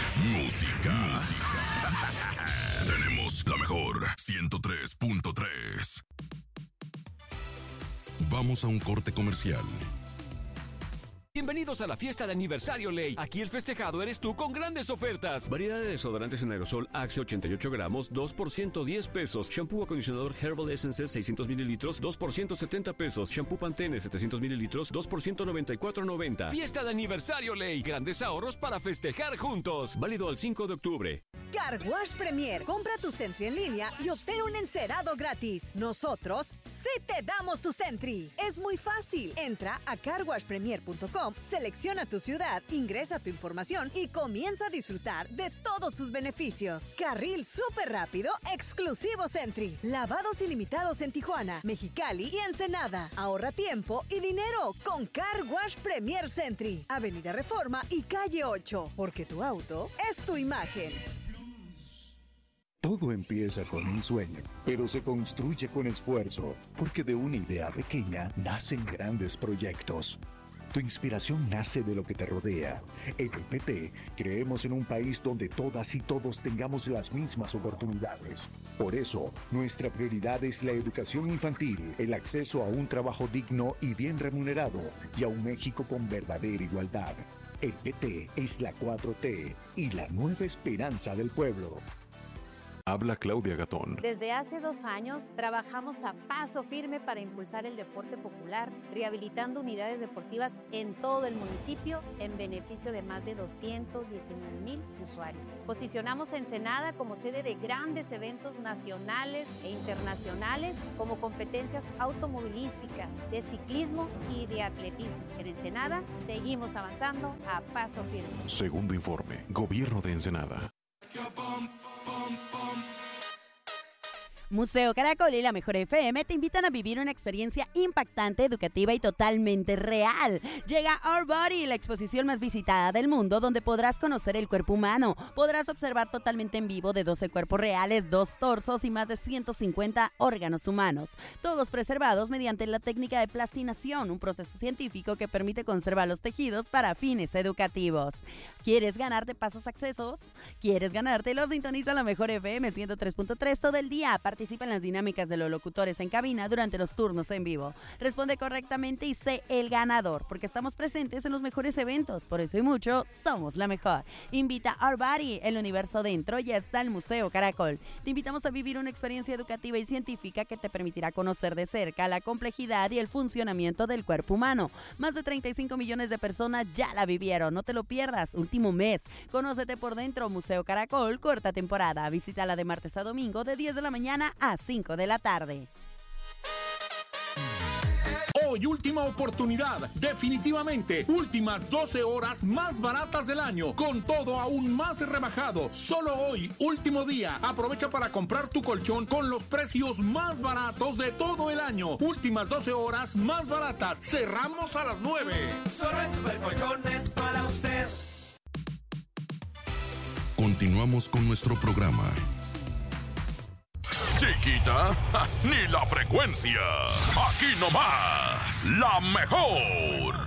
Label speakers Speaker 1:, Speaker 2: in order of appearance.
Speaker 1: Música. Tenemos la mejor 103.3. Vamos a un corte comercial.
Speaker 2: Bienvenidos a la fiesta de aniversario Ley. Aquí el festejado eres tú con grandes ofertas. Variedad de desodorantes en aerosol Axe 88 gramos, 2 por 110 pesos. Shampoo acondicionador Herbal Essences 600 mililitros, 2 por 170 pesos. Shampoo Pantene 700 mililitros, 2 por 194.90. Fiesta de aniversario Ley. Grandes ahorros para festejar juntos. Válido al 5 de octubre.
Speaker 3: Car Wash Premier. Compra tu Sentry en línea y obtén un encerado gratis. Nosotros sí te damos tu Sentry. Es muy fácil. Entra a carwashpremier.com, selecciona tu ciudad, ingresa tu información y comienza a disfrutar de todos sus beneficios. Carril súper rápido, exclusivo Sentry. Lavados ilimitados en Tijuana, Mexicali y Ensenada. Ahorra tiempo y dinero con Car Wash Premier Sentry. Avenida Reforma y Calle 8. Porque tu auto es tu imagen.
Speaker 4: Todo empieza con un sueño, pero se construye con esfuerzo, porque de una idea pequeña nacen grandes proyectos. Tu inspiración nace de lo que te rodea. En el PT creemos en un país donde todas y todos tengamos las mismas oportunidades. Por eso, nuestra prioridad es la educación infantil, el acceso a un trabajo digno y bien remunerado, y a un México con verdadera igualdad. El PT es la 4T y la nueva esperanza del pueblo.
Speaker 1: Habla Claudia Gatón.
Speaker 5: Desde hace 2 años trabajamos a paso firme para impulsar el deporte popular, rehabilitando unidades deportivas en todo el municipio en beneficio de más de 219,000 usuarios. Posicionamos a Ensenada como sede de grandes eventos nacionales e internacionales, como competencias automovilísticas, de ciclismo y de atletismo. En Ensenada seguimos avanzando a paso firme.
Speaker 1: Segundo informe, Gobierno de Ensenada.
Speaker 6: Museo Caracol y la Mejor FM te invitan a vivir una experiencia impactante, educativa y totalmente real. Llega Our Body, la exposición más visitada del mundo, donde podrás conocer el cuerpo humano. Podrás observar totalmente en vivo de 12 cuerpos reales, 2 torsos y más de 150 órganos humanos, todos preservados mediante la técnica de plastinación, un proceso científico que permite conservar los tejidos para fines educativos. ¿Quieres ganarte pasos accesos? ¿Quieres ganártelo? Sintoniza la Mejor FM 103.3 todo el día. Participa en las dinámicas de los locutores en cabina durante los turnos en vivo. Responde correctamente y sé el ganador, porque estamos presentes en los mejores eventos. Por eso y mucho, somos la mejor. Invita a Our Body, el universo dentro, ya está el Museo Caracol. Te invitamos a vivir una experiencia educativa y científica que te permitirá conocer de cerca la complejidad y el funcionamiento del cuerpo humano. Más de 35 millones de personas ya la vivieron. No te lo pierdas. Último mes. Conócete por dentro. Museo Caracol, corta temporada. Visítala de martes a domingo de 10 de la mañana a 5 de la tarde.
Speaker 7: Hoy última oportunidad, definitivamente, últimas 12 horas más baratas del año, con todo aún más rebajado. Solo hoy, último día, aprovecha para comprar tu colchón con los precios más baratos de todo el año. Últimas 12 horas más baratas, cerramos a las 9.
Speaker 8: Solo en Supercolchones para usted.
Speaker 1: Continuamos con nuestro programa. Chiquita, ni la frecuencia. Aquí nomás, la mejor.